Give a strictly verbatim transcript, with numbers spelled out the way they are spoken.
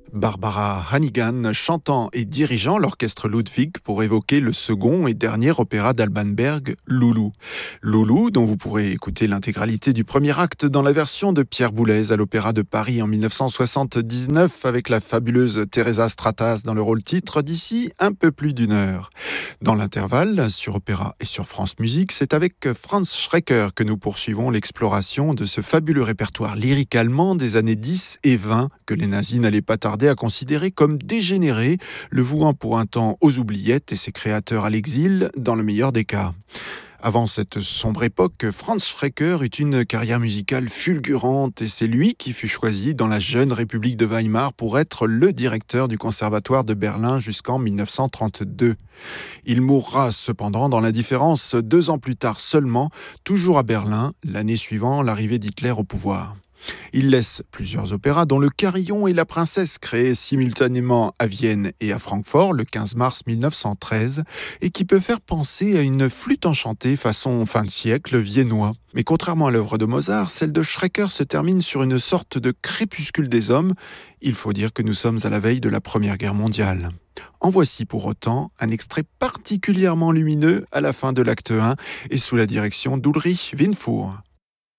Barbara Hannigan chantant et dirigeant l'orchestre Ludwig pour évoquer le second et dernier opéra d'Alban Berg, Loulou. Loulou, dont vous pourrez écouter l'intégralité du premier acte dans la version de Pierre Boulez à l'Opéra de Paris en dix-neuf cent soixante-dix-neuf avec la fabuleuse Teresa Stratas dans le rôle titre d'ici un peu plus d'une heure. Dans l'intervalle, sur Opéra et sur France Musique, c'est avec Franz Schrecker que nous poursuivons l'exploration de ce fabuleux répertoire lyrique allemand des années dix et vingt que les nazis n'allaient pas tarder à considérer comme dégénéré, le vouant pour un temps aux oubliettes et ses créateurs à l'exil, dans le meilleur des cas. Avant cette sombre époque, Franz Schrecker eut une carrière musicale fulgurante et c'est lui qui fut choisi dans la jeune République de Weimar pour être le directeur du Conservatoire de Berlin jusqu'en dix-neuf cent trente-deux. Il mourra cependant dans l'indifférence deux ans plus tard seulement, toujours à Berlin, l'année suivant l'arrivée d'Hitler au pouvoir. Il laisse plusieurs opéras dont Le Carillon et la Princesse créés simultanément à Vienne et à Francfort le quinze mars dix-neuf cent treize et qui peut faire penser à une flûte enchantée façon fin de siècle viennois. Mais contrairement à l'œuvre de Mozart, celle de Schrecker se termine sur une sorte de crépuscule des hommes. Il faut dire que nous sommes à la veille de la Première Guerre mondiale. En voici pour autant un extrait particulièrement lumineux à la fin de l'acte un et sous la direction d'Ulrich Winfur.